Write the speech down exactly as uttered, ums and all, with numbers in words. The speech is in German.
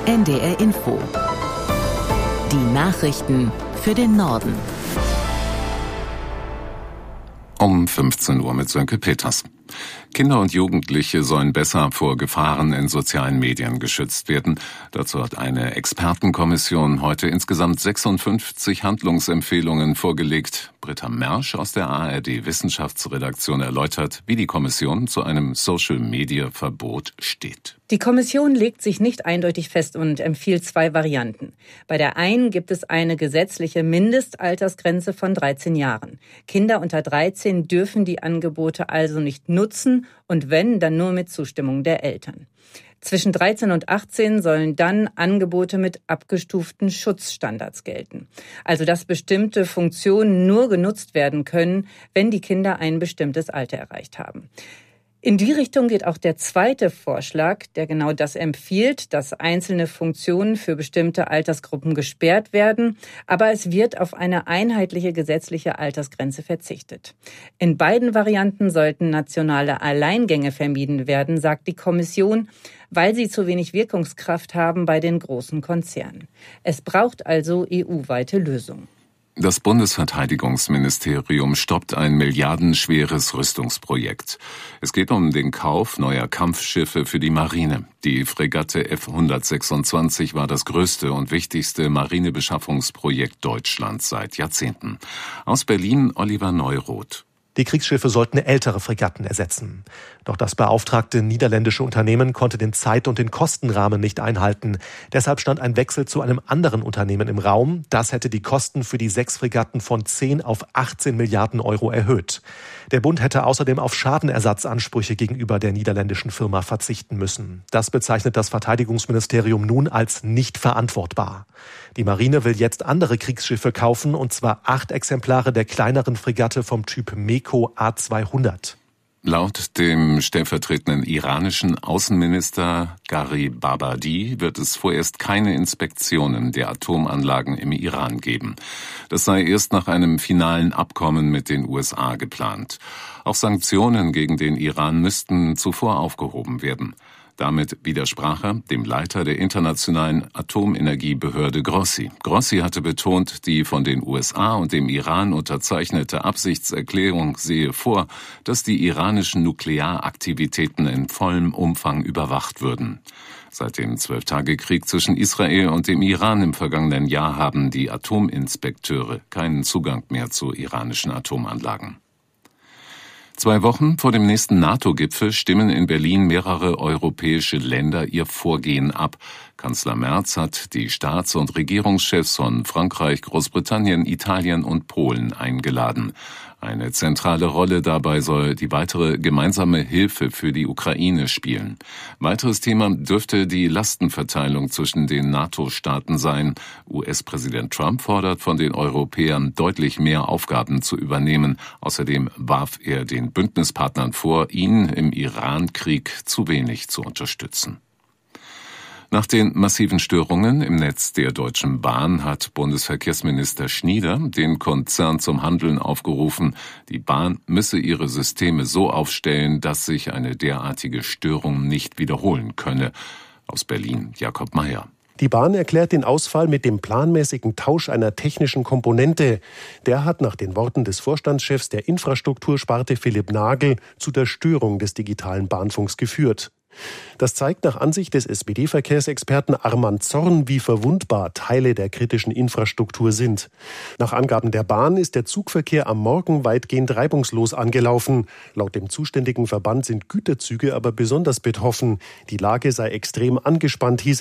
N D R Info. Die Nachrichten für den Norden. Um fünfzehn Uhr mit Sönke Peters. Kinder und Jugendliche sollen besser vor Gefahren in sozialen Medien geschützt werden. Dazu hat eine Expertenkommission heute insgesamt sechsundfünfzig Handlungsempfehlungen vorgelegt. Britta Mersch aus der A R D-Wissenschaftsredaktion erläutert, wie die Kommission zu einem Social-Media-Verbot steht. Die Kommission legt sich nicht eindeutig fest und empfiehlt zwei Varianten. Bei der einen gibt es eine gesetzliche Mindestaltersgrenze von dreizehn Jahren. Kinder unter dreizehn dürfen die Angebote also nicht nutzen und wenn, dann nur mit Zustimmung der Eltern. Zwischen dreizehn und achtzehn sollen dann Angebote mit abgestuften Schutzstandards gelten. Also dass bestimmte Funktionen nur genutzt werden können, wenn die Kinder ein bestimmtes Alter erreicht haben. In die Richtung geht auch der zweite Vorschlag, der genau das empfiehlt, dass einzelne Funktionen für bestimmte Altersgruppen gesperrt werden, aber es wird auf eine einheitliche gesetzliche Altersgrenze verzichtet. In beiden Varianten sollten nationale Alleingänge vermieden werden, sagt die Kommission, weil sie zu wenig Wirkungskraft haben bei den großen Konzernen. Es braucht also E U-weite Lösungen. Das Bundesverteidigungsministerium stoppt ein milliardenschweres Rüstungsprojekt. Es geht um den Kauf neuer Kampfschiffe für die Marine. Die Fregatte F hundertsechsundzwanzig war das größte und wichtigste Marinebeschaffungsprojekt Deutschlands seit Jahrzehnten. Aus Berlin Oliver Neuroth. Die Kriegsschiffe sollten ältere Fregatten ersetzen. Doch das beauftragte niederländische Unternehmen konnte den Zeit- und den Kostenrahmen nicht einhalten. Deshalb stand ein Wechsel zu einem anderen Unternehmen im Raum. Das hätte die Kosten für die sechs Fregatten von zehn auf achtzehn Milliarden Euro erhöht. Der Bund hätte außerdem auf Schadenersatzansprüche gegenüber der niederländischen Firma verzichten müssen. Das bezeichnet das Verteidigungsministerium nun als nicht verantwortbar. Die Marine will jetzt andere Kriegsschiffe kaufen, und zwar acht Exemplare der kleineren Fregatte vom Typ MEKO A zweihundert. Laut dem stellvertretenden iranischen Außenminister Gharibabadi wird es vorerst keine Inspektionen der Atomanlagen im Iran geben. Das sei erst nach einem finalen Abkommen mit den U S A geplant. Auch Sanktionen gegen den Iran müssten zuvor aufgehoben werden. Damit widersprach er dem Leiter der internationalen Atomenergiebehörde Grossi. Grossi hatte betont, die von den U S A und dem Iran unterzeichnete Absichtserklärung sehe vor, dass die iranischen Nuklearaktivitäten in vollem Umfang überwacht würden. Seit dem Zwölftagekrieg zwischen Israel und dem Iran im vergangenen Jahr haben die Atominspekteure keinen Zugang mehr zu iranischen Atomanlagen. Zwei Wochen vor dem nächsten NATO-Gipfel stimmen in Berlin mehrere europäische Länder ihr Vorgehen ab. Kanzler Merz hat die Staats- und Regierungschefs von Frankreich, Großbritannien, Italien und Polen eingeladen. Eine zentrale Rolle dabei soll die weitere gemeinsame Hilfe für die Ukraine spielen. Weiteres Thema dürfte die Lastenverteilung zwischen den NATO-Staaten sein. U S-Präsident Trump fordert von den Europäern, deutlich mehr Aufgaben zu übernehmen. Außerdem warf er den Bündnispartnern vor, ihn im Iran-Krieg zu wenig zu unterstützen. Nach den massiven Störungen im Netz der Deutschen Bahn hat Bundesverkehrsminister Schnieder den Konzern zum Handeln aufgerufen. Die Bahn müsse ihre Systeme so aufstellen, dass sich eine derartige Störung nicht wiederholen könne. Aus Berlin Jakob Mayer. Die Bahn erklärt den Ausfall mit dem planmäßigen Tausch einer technischen Komponente. Der hat nach den Worten des Vorstandschefs der Infrastruktursparte Philipp Nagel zu der Störung des digitalen Bahnfunks geführt. Das zeigt nach Ansicht des S P D-Verkehrsexperten Arman Zorn, wie verwundbar Teile der kritischen Infrastruktur sind. Nach Angaben der Bahn ist der Zugverkehr am Morgen weitgehend reibungslos angelaufen. Laut dem zuständigen Verband sind Güterzüge aber besonders betroffen. Die Lage sei extrem angespannt, hieß